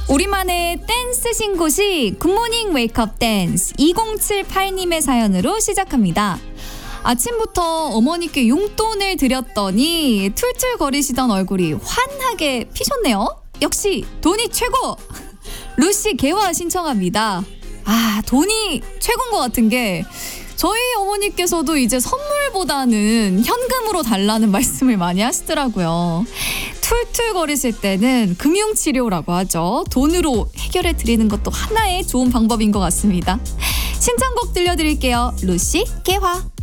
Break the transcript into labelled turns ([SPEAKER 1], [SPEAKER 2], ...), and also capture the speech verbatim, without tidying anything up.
[SPEAKER 1] 우리만의 댄스 신고시 굿모닝 웨이크업 댄스 이공칠팔님의 사연으로 시작합니다. 아침부터 어머니께 용돈을 드렸더니 툴툴거리시던 얼굴이 환하게 피셨네요. 역시 돈이 최고! 루시 개화 신청합니다. 아, 돈이 최고인 것 같은 게 저희 어머니께서도 이제 선물보다는 현금으로 달라는 말씀을 많이 하시더라고요. 툴툴거리실 때는 금융치료라고 하죠. 돈으로 해결해 드리는 것도 하나의 좋은 방법인 것 같습니다. 신청곡 들려드릴게요. 루시 개화.